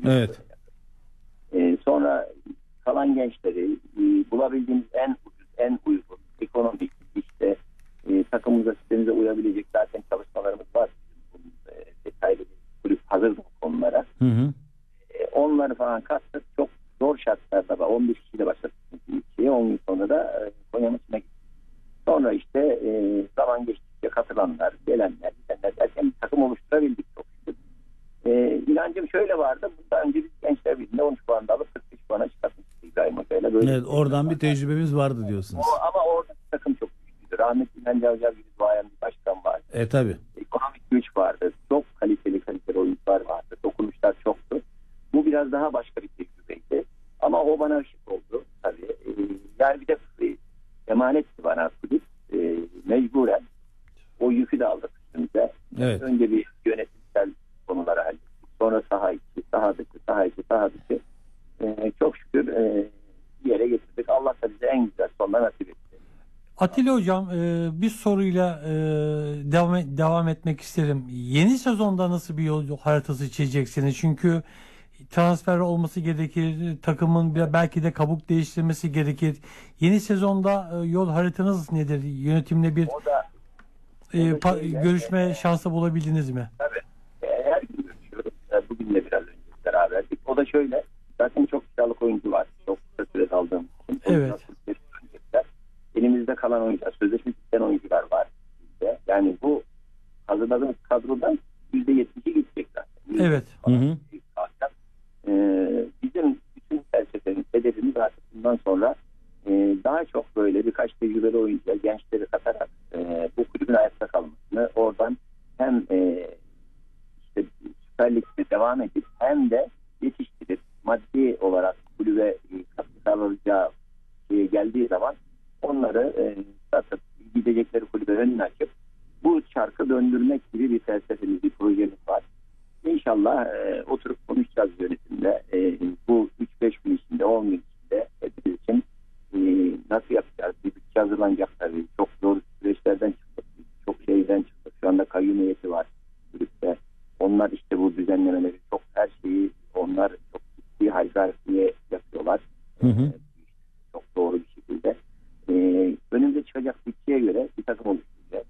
Evet. Sonra kalan gençleri bulabildiğimiz en ucuz, en uygun, ekonomik işte takımımıza, sistemimize uyabilecek zaten çalışmalarımız var. Bunun, detaylı bir kulüp hazır bu konulara. Hı hı. Onları falan kattık. Çok zor şartlarda var. 15 kişiyle başladık. 10 gün sonra da Konya maçına gittik. Sonra işte zaman geçtikçe katılanlar, gelenler, gidenler derken bir takım oluşturabildik çok şükür. İnancım şöyle vardı. Bundan önce biz Gençler Birliği'nde 13 puan da alıp 45 puana çıkartmıştık İbrahim Hoca'yla. Böyle Evet, oradan bir tecrübemiz vardı diyorsunuz. Ama orada takım çok güçlüydü. Rahmetli İlhan Cavcav gibi duayen bir başkan vardı. Tabii. Ekonomik güç vardı. Çok kaliteli oyuncular vardı. Dokunuşlar çoktu. Bu biraz daha başka bir tecrübeydi. Ama o bana ışık oldu tabii. Yani bir de emanetti bana kulüp. Mecburen o yükü de aldık üstümüze. Evet. Önce bir yönetimsel konulara hallettik. Sonra saha içi, saha dışı, saha içi, saha dışı. Çok şükür bir yere getirdik. Allah da bize en güzel sonlar nasip etti. Atilla Hocam, bir soruyla devam etmek isterim. Yeni sezonda nasıl bir yol haritası çizeceksiniz? Çünkü transfer olması gerekir, takımın belki de kabuk değiştirmesi gerekir. Yeni sezonda yol haritanız nedir? Yönetimle bir görüşme şansı bulabildiniz mi? Tabii. Her gün görüşüyoruz. Bugün de biraz önce beraberdik. O da şöyle. Zaten çok kiralık oyuncu var. Çok kısa sürede aldığım için. Evet. Elimizde kalan oyuncular, sözleşme biten oyuncular var bizde. Yani bu hazırladığımız kadrodan %70'i gidecek zaten. Evet. Hı hı. Bizim bütün felsefemiz, hedefimiz artık bundan sonra daha çok böyle birkaç tecrübeli oyuncular, gençleri katarak bu kulübün ayakta kalmasını, oradan hem işte Süper Lig'de devam edip hem de yetiştirip maddi olarak kulübe katkı sağlayacağı geldiği zaman onları satıp gidecekleri kulübe önünü açıp bu çarkı döndürmek gibi bir felsefemiz, bir projemiz var. İnşallah oturup konuşacağız yönetimle. Bu 3-5 gün içinde, 10 gün içinde hepimiz için nasıl yapacağız? Bir bütçe hazırlanacak tabii. Çok zor süreçlerden çıktık. Çok şeyden çıktık. Şu anda kayyum heyeti var kulüpte. Onlar işte bu düzenlemeleri, çok her şeyi onlar çok ciddi halkarfiye yapıyorlar. Hı hı. Çok doğru bir şekilde. Önümüze çıkacak bütçeye göre bir takım oluşturacağız.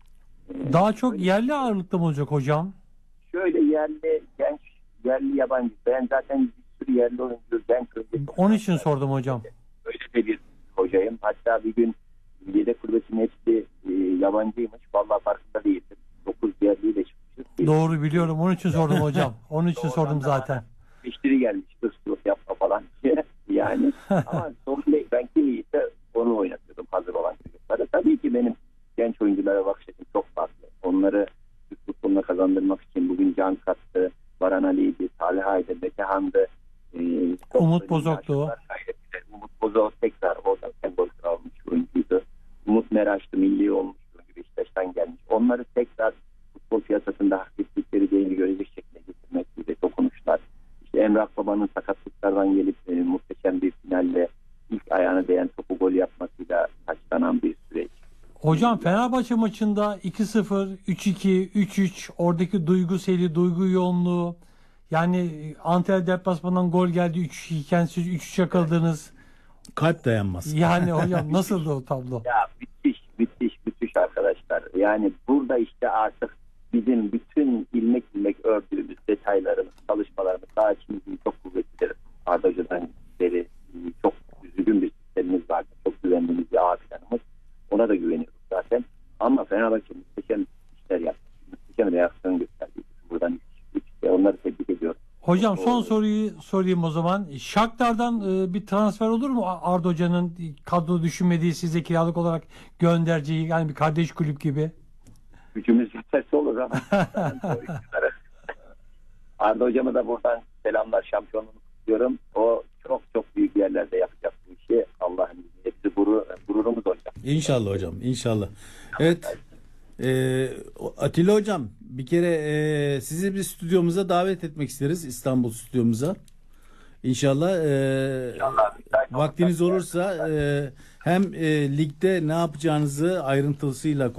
Daha çok yerli ağırlıklı mı olacak hocam? Şöyle yerli, genç, yerli, yabancı. Ben zaten bir sürü yerli oyuncu, genç oyuncu. Onun için sordum hocam. Öyle de bir hocayım. Hatta bir gün yedek kulübesinin hepsi yabancıymış. Vallahi farkında değildim. 9 yerliyle çıkmışız. Doğru biliyorum. Onun için sordum hocam. Onun için sordum zaten. Müşteri gelmiş. Hırsızlık yapma falan diye. Yani. Ama sorun değil. Ben kim iyiyse onu oynatıyordum hazır olan çocukları. Tabii ki benim genç oyunculara bakış açım çok farklı. Onları Türk futboluna kazandırmak için bugün Can Kattı, Baran Ali'ydi, Salih Aydın, Metehan'dı. Umut Bozok'tu. Umut Bozok tekrar oradan sembol almış oyuncuydu. Umut Meraş'tı, milli olmuş oyuncu, Beşiktaş'tan gelmiş. Onları tekrar futbol piyasasında hak ettikleri değeri görecek şekilde getirmek gibi dokunuşlar. İşte Emrah Baba'nın sakatlıklardan gelip muhteşem bir finalle ilk ayağına değen topu gol yapmasıyla taçlanan bir süreç. Hocam Fenerbahçe maçında 2-0, 3-2, 3-3 oradaki duygu seli, duygu yoğunluğu, yani Antalya deplasmanından gol geldi 3-2 iken siz 3-3 yakaladınız. Kalp dayanmaz. Yani hocam nasıldı o tablo? Ya müthiş arkadaşlar. Yani burada işte artık bizim bütün ilmek ördüğümüz detaylarımız, çalışmalarımız, daha içimizin çok kuvvetlidir. Arda Hoca'dan beri çok düzgün bir sistemimiz vardı. Çok güvendiğimiz bir ağ planımız. Ona da güveniyoruz zaten. Ama Fenerbahçe muhteşem işler yaptı. Muhteşem reaksiyon gösterdi. Buradan onları tebrik ediyorum. Hocam son soruyu sorayım o zaman. Shakhtar'dan bir transfer olur mu? Arda Hoca'nın kadro düşünmediği, size kiralık olarak göndereceği, yani bir kardeş kulüp gibi. Gücümüz yeterse olur ama. Arda Hocam'a da buradan selamlar, şampiyonluğunu kutluyorum. O çok büyük yerlerde yapacak bu işi. Allah'ın izniyle bizi gururumuz olacak. İnşallah hocam, inşallah. Evet. Atilla hocam, bir kere sizi bir stüdyomuza davet etmek isteriz, İstanbul stüdyomuza. İnşallah, vaktiniz olursa hem ligde ne yapacağınızı ayrıntısıyla